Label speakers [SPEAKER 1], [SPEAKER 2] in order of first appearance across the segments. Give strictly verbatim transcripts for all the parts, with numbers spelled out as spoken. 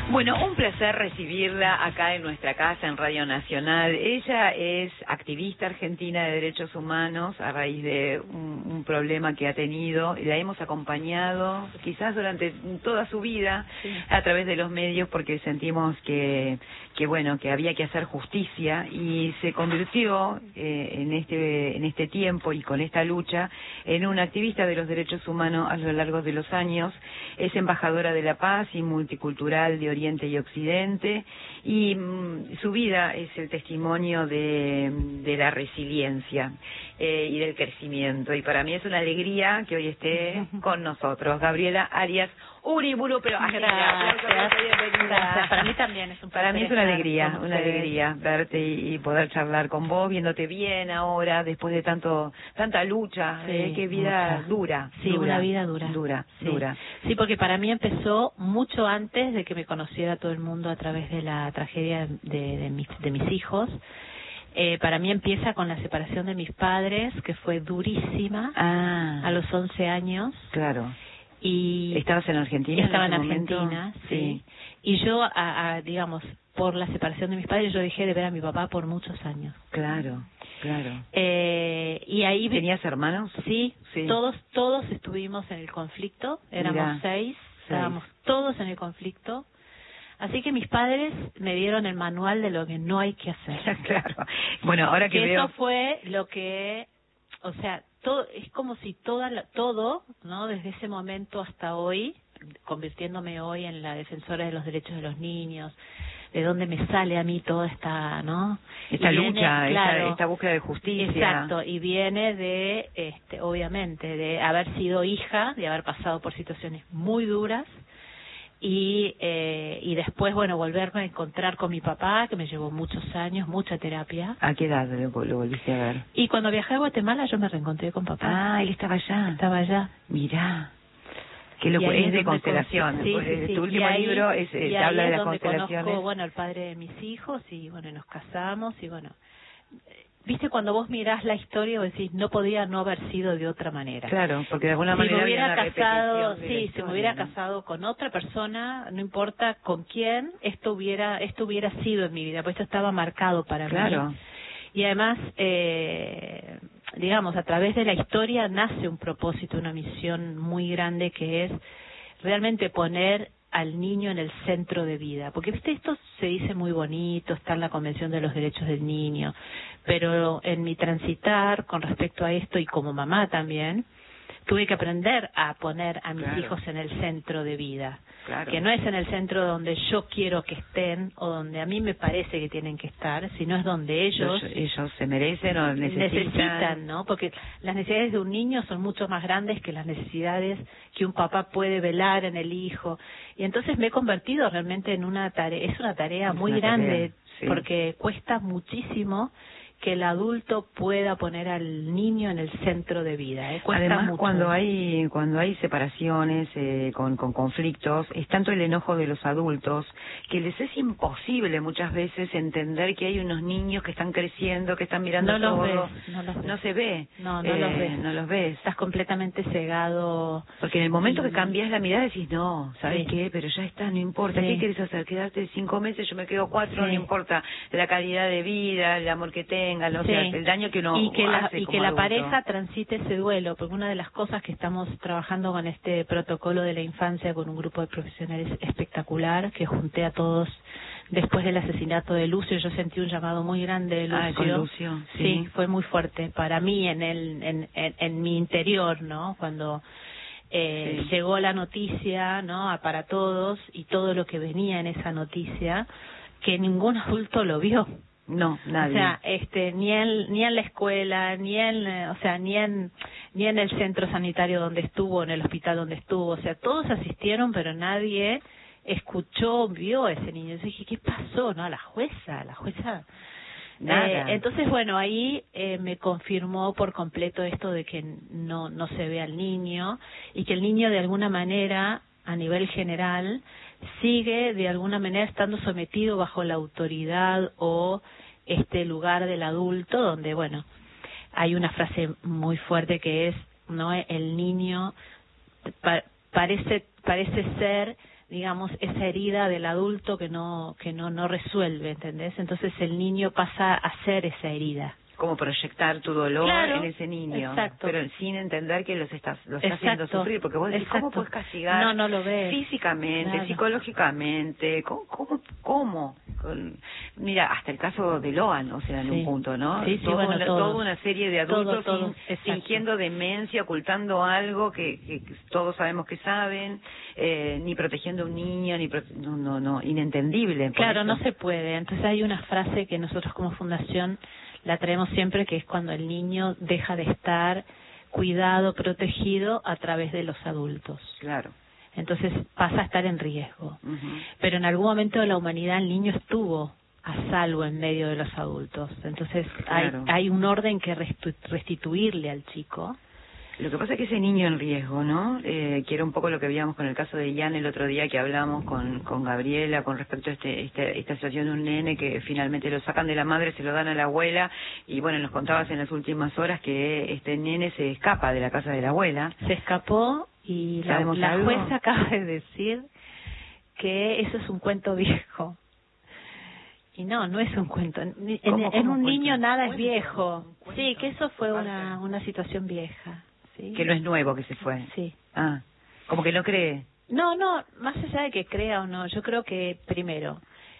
[SPEAKER 1] Bueno, un placer recibirla acá en nuestra casa, en Radio Nacional. Ella es activista argentina de derechos humanos a raíz de un, un problema que ha tenido. La hemos acompañado quizás durante toda su vida, sí, a través de los medios, porque sentimos que, que bueno, que había que hacer justicia, y se convirtió eh, en este en este tiempo y con esta lucha en una activista de los derechos humanos a lo largo de los años. Es embajadora de la paz y multicultural de Oriente y Occidente, y mm, su vida es el testimonio de, de la resiliencia eh, y del crecimiento, y para mí es una alegría que hoy esté con nosotros. Gabriela Arias Uriburu, pero
[SPEAKER 2] gracias, gracias. Para mí también es un
[SPEAKER 1] Para mí es una alegría, una alegría verte y, y poder charlar con vos, viéndote bien ahora, después de tanto tanta lucha. Sí, eh, qué vida mucha. dura.
[SPEAKER 2] Sí,
[SPEAKER 1] dura,
[SPEAKER 2] una vida dura.
[SPEAKER 1] Dura,
[SPEAKER 2] sí.
[SPEAKER 1] dura.
[SPEAKER 2] Sí, porque para mí empezó mucho antes de que me conociera todo el mundo a través de la tragedia de, de, mis, de mis hijos. Eh, para mí empieza con la separación de mis padres, que fue durísima, ah, a los once años.
[SPEAKER 1] Claro.
[SPEAKER 2] Y
[SPEAKER 1] ¿Estabas en Argentina?
[SPEAKER 2] Estaba en,
[SPEAKER 1] en
[SPEAKER 2] Argentina,
[SPEAKER 1] momento?
[SPEAKER 2] sí. sí. Y yo, a, a, digamos, por la separación de mis padres, yo dejé de ver a mi papá por muchos años.
[SPEAKER 1] Claro, claro.
[SPEAKER 2] Eh, y ahí
[SPEAKER 1] ¿Tenías hermanos?
[SPEAKER 2] Sí,
[SPEAKER 1] sí,
[SPEAKER 2] todos todos estuvimos en el conflicto, éramos
[SPEAKER 1] Mirá,
[SPEAKER 2] seis,
[SPEAKER 1] seis,
[SPEAKER 2] estábamos todos en el conflicto. Así que mis padres me dieron el manual de lo que no hay que hacer.
[SPEAKER 1] Claro. Bueno, ahora que,
[SPEAKER 2] que
[SPEAKER 1] veo...
[SPEAKER 2] eso fue lo que, o sea, todo es como si toda la, todo, ¿no? Desde ese momento hasta hoy, convirtiéndome hoy en la defensora de los derechos de los niños, de dónde me sale a mí toda esta, ¿no?
[SPEAKER 1] Esta
[SPEAKER 2] viene,
[SPEAKER 1] lucha,
[SPEAKER 2] claro,
[SPEAKER 1] esta, esta búsqueda de justicia.
[SPEAKER 2] Exacto, y viene de, este, obviamente, de haber sido hija, de haber pasado por situaciones muy duras, y eh, y después, bueno, volverme a encontrar con mi papá, que me llevó muchos años, mucha terapia.
[SPEAKER 1] ¿A qué edad lo, lo volviste a ver?
[SPEAKER 2] Y cuando viajé a Guatemala yo me reencontré con papá.
[SPEAKER 1] Ah, él estaba allá.
[SPEAKER 2] Estaba allá.
[SPEAKER 1] Mirá. Que lo es de constelación.
[SPEAKER 2] Sí, sí, sí.
[SPEAKER 1] Tu último
[SPEAKER 2] ahí,
[SPEAKER 1] libro es, es habla de las constelaciones.
[SPEAKER 2] Conozco, bueno, el padre de mis hijos, y bueno, nos casamos, y bueno, viste, cuando vos mirás la historia, vos decís, no podía no haber sido de otra manera.
[SPEAKER 1] Claro, porque de alguna
[SPEAKER 2] si
[SPEAKER 1] manera
[SPEAKER 2] me hubiera casado, sí,
[SPEAKER 1] historia,
[SPEAKER 2] si me hubiera
[SPEAKER 1] ¿no?
[SPEAKER 2] casado con otra persona, no importa con quién, esto hubiera esto hubiera sido en mi vida, pues esto estaba marcado para
[SPEAKER 1] claro.
[SPEAKER 2] mí. Y además, eh, digamos, a través de la historia nace un propósito, una misión muy grande, que es realmente poner al niño en el centro de vida, porque viste, esto se dice muy bonito, está en la Convención de los Derechos del Niño, pero en mi transitar con respecto a esto, y como mamá también, tuve que aprender a poner a mis
[SPEAKER 1] claro.
[SPEAKER 2] hijos en el centro de vida,
[SPEAKER 1] claro.
[SPEAKER 2] que no es en el centro donde yo quiero que estén o donde a mí me parece que tienen que estar, sino es donde ellos
[SPEAKER 1] ellos, ellos se merecen o necesitan.
[SPEAKER 2] necesitan, ¿no? Porque las necesidades de un niño son mucho más grandes que las necesidades que un papá puede velar en el hijo, y entonces me he convertido realmente en una tarea, es una tarea
[SPEAKER 1] es
[SPEAKER 2] muy
[SPEAKER 1] una
[SPEAKER 2] grande,
[SPEAKER 1] tarea, sí.
[SPEAKER 2] porque cuesta muchísimo que el adulto pueda poner al niño en el centro de vida. ¿eh? Cuesta
[SPEAKER 1] Además,
[SPEAKER 2] mucho.
[SPEAKER 1] cuando hay cuando hay separaciones, eh, con, con conflictos, es tanto el enojo de los adultos que les es imposible muchas veces entender que hay unos niños que están creciendo, que están mirando
[SPEAKER 2] no
[SPEAKER 1] todo.
[SPEAKER 2] Los ves, no los ves.
[SPEAKER 1] No se ve.
[SPEAKER 2] No, no
[SPEAKER 1] eh,
[SPEAKER 2] los ves.
[SPEAKER 1] No los ves.
[SPEAKER 2] Estás completamente cegado.
[SPEAKER 1] Porque en el momento
[SPEAKER 2] y...
[SPEAKER 1] que cambias la mirada decís, no, ¿sabes
[SPEAKER 2] sí.
[SPEAKER 1] qué? Pero ya está, no importa.
[SPEAKER 2] Sí.
[SPEAKER 1] ¿Qué quieres hacer? ¿Quedarte cinco meses? Yo me quedo cuatro,
[SPEAKER 2] sí.
[SPEAKER 1] no importa la calidad de vida, el amor que tengan, o
[SPEAKER 2] sí.
[SPEAKER 1] sea, el daño que uno
[SPEAKER 2] y que la,
[SPEAKER 1] hace
[SPEAKER 2] y
[SPEAKER 1] como
[SPEAKER 2] que la
[SPEAKER 1] adulto.
[SPEAKER 2] pareja transite ese duelo, porque una de las cosas que estamos trabajando con este protocolo de la infancia, con un grupo de profesionales espectacular, que junté a todos después del asesinato de Lucio. Yo sentí un llamado muy grande de Lucio.
[SPEAKER 1] Ah, con Lucio, sí.
[SPEAKER 2] Sí, fue muy fuerte para mí en el en, en, en mi interior, ¿no? Cuando eh, sí. llegó la noticia, ¿no? A para todos, y todo lo que venía en esa noticia, que ningún adulto lo vio.
[SPEAKER 1] No, nadie.
[SPEAKER 2] O sea, este, ni en, ni en la escuela, ni en, o sea, ni en, ni en el centro sanitario donde estuvo, en el hospital donde estuvo. O sea, todos asistieron, pero nadie escuchó, vio a ese niño. Yo dije, ¿qué pasó? No, la jueza, la jueza.
[SPEAKER 1] Nada.
[SPEAKER 2] Eh, entonces, bueno, ahí eh, me confirmó por completo esto de que no, no se ve al niño, y que el niño de alguna manera, a nivel general, sigue de alguna manera estando sometido bajo la autoridad o este lugar del adulto, donde, bueno, hay una frase muy fuerte que es, no, el niño pa parece parece ser, digamos, esa herida del adulto que no que no no resuelve, ¿entendés? Entonces el niño pasa a ser esa herida.
[SPEAKER 1] Como proyectar tu dolor
[SPEAKER 2] claro,
[SPEAKER 1] en ese niño,
[SPEAKER 2] exacto.
[SPEAKER 1] pero sin entender que los estás, lo está
[SPEAKER 2] exacto,
[SPEAKER 1] haciendo sufrir, porque vos decís,
[SPEAKER 2] exacto.
[SPEAKER 1] ¿cómo puedes castigar
[SPEAKER 2] no, no lo ves.
[SPEAKER 1] físicamente,
[SPEAKER 2] claro.
[SPEAKER 1] psicológicamente? ¿Cómo? cómo, cómo? Con, mira, hasta el caso de Loan, o sea, en
[SPEAKER 2] sí.
[SPEAKER 1] un punto, ¿no?
[SPEAKER 2] Sí, sí,
[SPEAKER 1] Todo
[SPEAKER 2] bueno,
[SPEAKER 1] una,
[SPEAKER 2] todos.
[SPEAKER 1] toda una serie de adultos
[SPEAKER 2] todo, todo.
[SPEAKER 1] fin, fingiendo demencia, ocultando algo que, que todos sabemos que saben, eh, ni protegiendo a un niño, ni prote no, no, no, inentendible.
[SPEAKER 2] Claro,
[SPEAKER 1] eso.
[SPEAKER 2] no se puede. Entonces hay una frase que nosotros como fundación la traemos siempre, que es cuando el niño deja de estar cuidado, protegido a través de los adultos.
[SPEAKER 1] Claro.
[SPEAKER 2] Entonces pasa a estar en riesgo.
[SPEAKER 1] Uh-huh.
[SPEAKER 2] Pero en algún momento de la humanidad el niño estuvo a salvo en medio de los adultos. Entonces
[SPEAKER 1] claro.
[SPEAKER 2] hay, hay un orden que restitu restituirle al chico.
[SPEAKER 1] Lo que pasa es que ese niño en riesgo, ¿no? Eh, que era un poco lo que veíamos con el caso de Ian el otro día que hablamos con, con Gabriela con respecto a este, este, esta situación de un nene que finalmente lo sacan de la madre, se lo dan a la abuela y bueno, nos contabas en las últimas horas que este nene se escapa de la casa de la abuela.
[SPEAKER 2] Se escapó y la, la jueza acaba de decir que eso es un cuento viejo. Y no, no es un cuento. En,
[SPEAKER 1] ¿Cómo,
[SPEAKER 2] en
[SPEAKER 1] cómo
[SPEAKER 2] un niño
[SPEAKER 1] cuento?
[SPEAKER 2] nada es viejo. Sí, que eso fue una, una situación vieja. ¿Sí?
[SPEAKER 1] Que no es nuevo que se fue.
[SPEAKER 2] Sí.
[SPEAKER 1] Ah, como que no cree.
[SPEAKER 2] No, no, más allá de que crea o no, yo creo que primero,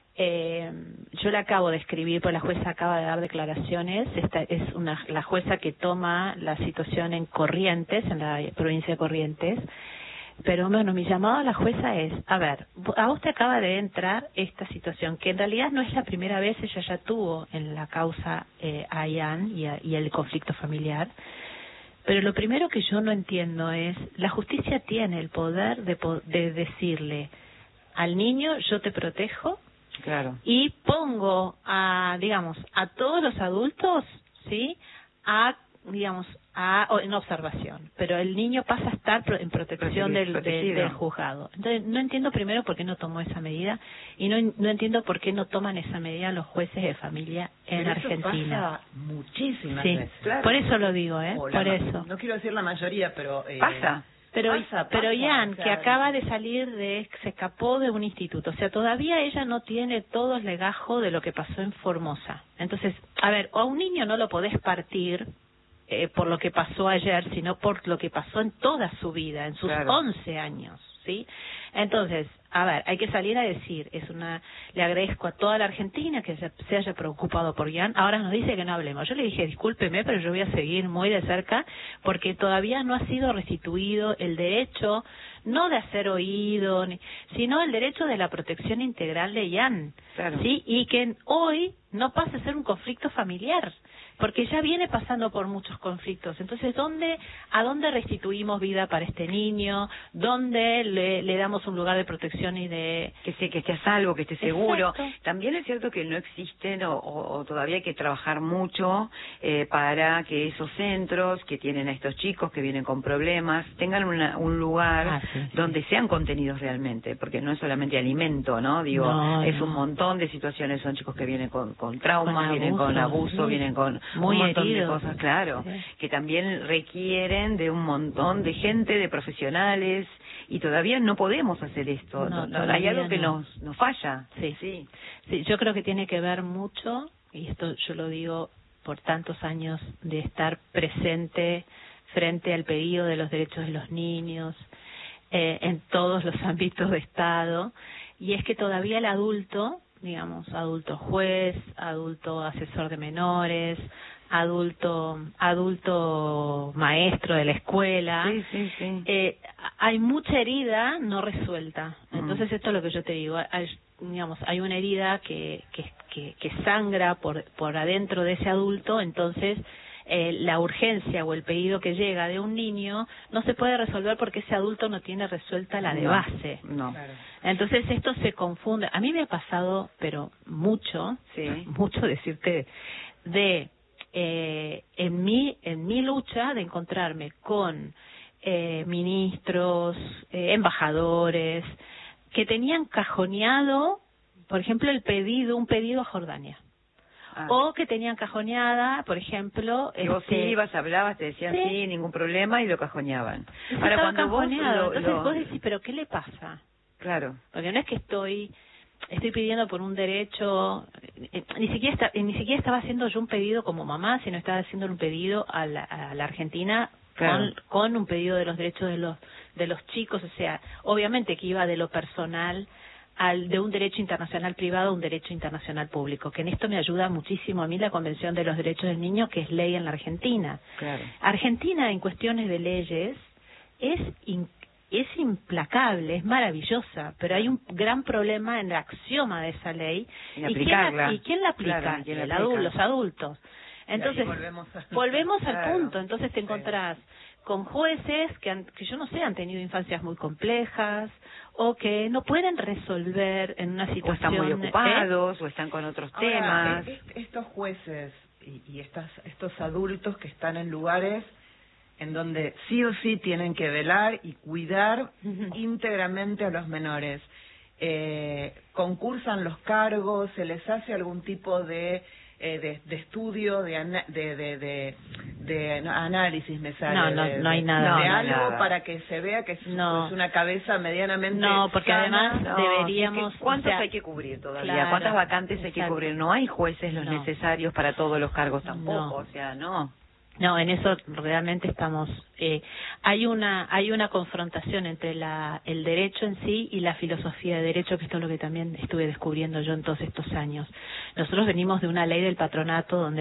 [SPEAKER 2] eh, yo la acabo de escribir, porque la jueza acaba de dar declaraciones. Esta es una, la jueza que toma la situación en Corrientes, en la provincia de Corrientes. Pero bueno, mi llamado a la jueza es, a ver, a usted acaba de entrar esta situación, que en realidad no es la primera vez, ella ya tuvo en la causa eh, a Ian y, a, y el conflicto familiar. Pero lo primero que yo no entiendo es, la justicia tiene el poder de, de decirle al niño, yo te protejo,
[SPEAKER 1] claro.
[SPEAKER 2] y pongo a, digamos, a todos los adultos, ¿sí?, a, digamos, a, en observación, pero el niño pasa a estar en protección del, del, del juzgado. Entonces, no entiendo primero por qué no tomó esa medida y no, no entiendo por qué no toman esa medida los jueces de familia en
[SPEAKER 3] pero
[SPEAKER 2] Argentina.
[SPEAKER 3] Eso pasa muchísimas
[SPEAKER 2] sí.
[SPEAKER 3] veces.
[SPEAKER 2] Claro. Por eso lo digo, ¿eh?
[SPEAKER 3] O
[SPEAKER 2] por
[SPEAKER 3] la,
[SPEAKER 2] eso.
[SPEAKER 3] No quiero decir la mayoría, pero... Eh,
[SPEAKER 1] pasa.
[SPEAKER 2] Pero,
[SPEAKER 3] pasa,
[SPEAKER 2] pero
[SPEAKER 3] pasa,
[SPEAKER 2] Ian,
[SPEAKER 3] o sea,
[SPEAKER 2] que acaba de salir de, se escapó de un instituto, o sea, todavía ella no tiene todo el legajo de lo que pasó en Formosa. Entonces, a ver, a un niño no lo podés partir eh, por lo que pasó ayer, sino por lo que pasó en toda su vida, en sus
[SPEAKER 1] claro.
[SPEAKER 2] once años, ¿sí? Entonces, a ver, hay que salir a decir, es una, le agradezco a toda la Argentina que se, se haya preocupado por Ian. Ahora nos dice que no hablemos. Yo le dije, discúlpeme, pero yo voy a seguir muy de cerca porque todavía no ha sido restituido el derecho, no de hacer oído, ni, sino el derecho de la protección integral de Ian,
[SPEAKER 1] claro.
[SPEAKER 2] ¿sí? Y que hoy no pase a ser un conflicto familiar, porque ya viene pasando por muchos conflictos. Entonces, ¿dónde, a dónde restituimos vida para este niño? ¿Dónde le, le damos un lugar de protección y de...
[SPEAKER 1] Que, se, que esté a salvo, que esté seguro?
[SPEAKER 2] Exacto.
[SPEAKER 1] También es cierto que no existen o, o, o todavía hay que trabajar mucho eh, para que esos centros que tienen a estos chicos que vienen con problemas tengan una, un lugar
[SPEAKER 2] ah, sí,
[SPEAKER 1] donde
[SPEAKER 2] sí.
[SPEAKER 1] sean contenidos realmente, porque no es solamente alimento, ¿no? Digo,
[SPEAKER 2] no,
[SPEAKER 1] es
[SPEAKER 2] no.
[SPEAKER 1] un montón de situaciones, son chicos que vienen con, con traumas,
[SPEAKER 2] con
[SPEAKER 1] vienen
[SPEAKER 2] abuso,
[SPEAKER 1] con abuso,
[SPEAKER 2] sí.
[SPEAKER 1] vienen con
[SPEAKER 2] Muy
[SPEAKER 1] un montón
[SPEAKER 2] heridos.
[SPEAKER 1] de cosas, claro,
[SPEAKER 2] sí.
[SPEAKER 1] que también requieren de un montón de gente, de profesionales, y todavía no podemos hacer esto.
[SPEAKER 2] No,
[SPEAKER 1] no, no, hay algo que
[SPEAKER 2] no.
[SPEAKER 1] nos, nos falla.
[SPEAKER 2] Sí.
[SPEAKER 1] sí,
[SPEAKER 2] sí, yo creo que tiene que ver mucho, y esto yo lo digo por tantos años de estar presente frente al pedido de los derechos de los niños eh, en todos los ámbitos de Estado, y es que todavía el adulto, digamos, adulto juez, adulto asesor de menores, adulto adulto maestro de la escuela,
[SPEAKER 1] sí, sí, sí.
[SPEAKER 2] Eh, hay mucha herida no resuelta. Entonces
[SPEAKER 1] Mm.
[SPEAKER 2] esto es lo que yo te digo, hay, digamos, hay una herida que, que, que, que sangra por, por adentro de ese adulto, entonces eh, la urgencia o el pedido que llega de un niño no se puede resolver porque ese adulto no tiene resuelta la de
[SPEAKER 1] no,
[SPEAKER 2] base.
[SPEAKER 1] No.
[SPEAKER 3] Claro.
[SPEAKER 2] Entonces esto se confunde. A mí me ha pasado, pero mucho,
[SPEAKER 1] Sí.
[SPEAKER 2] mucho decirte, de eh, en mi en mi lucha de encontrarme con eh, ministros, eh, embajadores, que tenían cajoneado, por ejemplo, el pedido, un pedido a Jordania,
[SPEAKER 1] Ah.
[SPEAKER 2] o que tenían cajoneada, por ejemplo.
[SPEAKER 1] Y vos sí
[SPEAKER 2] este,
[SPEAKER 1] ibas, hablabas, te decían
[SPEAKER 2] sí,
[SPEAKER 1] sí, ningún problema, y lo cajoneaban.
[SPEAKER 2] eso
[SPEAKER 1] Ahora,
[SPEAKER 2] estaba
[SPEAKER 1] cuando vos
[SPEAKER 2] cajoneado.
[SPEAKER 1] lo,
[SPEAKER 2] Entonces
[SPEAKER 1] lo-
[SPEAKER 2] vos decís, ¿pero qué le pasa?
[SPEAKER 1] Claro.
[SPEAKER 2] Porque no es que estoy estoy pidiendo por un derecho, eh, ni siquiera está, eh, ni siquiera estaba haciendo yo un pedido como mamá, sino estaba haciendo un pedido a la, a la Argentina
[SPEAKER 1] Claro.
[SPEAKER 2] con, con un pedido de los derechos de los de los chicos, o sea, obviamente que iba de lo personal al de un derecho internacional privado a un derecho internacional público, que en esto me ayuda muchísimo a mí la Convención de los Derechos del Niño, que es ley en la Argentina.
[SPEAKER 1] Claro.
[SPEAKER 2] Argentina en cuestiones de leyes es in- es implacable, es maravillosa, pero hay un gran problema en el axioma de esa ley.
[SPEAKER 1] En
[SPEAKER 2] ¿Y quién la,
[SPEAKER 1] aplicarla.
[SPEAKER 2] ¿y quién la aplica?
[SPEAKER 1] Claro, ¿y quién la
[SPEAKER 2] El
[SPEAKER 1] aplica?
[SPEAKER 2] adul- los adultos. Entonces,
[SPEAKER 3] Y ahí volvemos a-
[SPEAKER 2] volvemos al
[SPEAKER 1] Claro.
[SPEAKER 2] punto. Entonces te
[SPEAKER 3] Sí.
[SPEAKER 2] encontrás con jueces que, han- que yo no sé, han tenido infancias muy complejas o que no pueden resolver en una
[SPEAKER 1] O
[SPEAKER 2] situación...
[SPEAKER 1] están muy
[SPEAKER 2] ¿eh?
[SPEAKER 1] ocupados, o están con otros
[SPEAKER 3] Ahora,
[SPEAKER 1] temas.
[SPEAKER 3] e- e- estos jueces y, y estas, estos adultos que están en lugares en donde sí o sí tienen que velar y cuidar
[SPEAKER 2] Ujú.
[SPEAKER 3] íntegramente a los menores. Eh, concursan los cargos, se les hace algún tipo de eh, de, de estudio, de, ana- de, de, de, de no, análisis, me sale.
[SPEAKER 2] No, no,
[SPEAKER 3] de,
[SPEAKER 2] no hay
[SPEAKER 3] de-
[SPEAKER 2] nada.
[SPEAKER 3] De
[SPEAKER 1] No, no hay
[SPEAKER 3] algo
[SPEAKER 1] nada.
[SPEAKER 3] para que se vea que es,
[SPEAKER 2] No.
[SPEAKER 3] es una cabeza medianamente
[SPEAKER 2] No, porque
[SPEAKER 3] sana.
[SPEAKER 2] además
[SPEAKER 1] No,
[SPEAKER 2] deberíamos...
[SPEAKER 1] es que ¿cuántos
[SPEAKER 2] o sea,
[SPEAKER 1] hay que cubrir todavía?
[SPEAKER 2] claro,
[SPEAKER 1] ¿Cuántas vacantes hay que
[SPEAKER 2] exacto.
[SPEAKER 1] cubrir? No hay jueces los
[SPEAKER 2] No.
[SPEAKER 1] necesarios para todos los cargos tampoco,
[SPEAKER 2] No.
[SPEAKER 1] o sea, no.
[SPEAKER 2] No, en eso realmente estamos. Eh, hay una hay una confrontación entre la el derecho en sí y la filosofía de derecho, que esto es lo que también estuve descubriendo yo en todos estos años. Nosotros venimos de una ley del patronato donde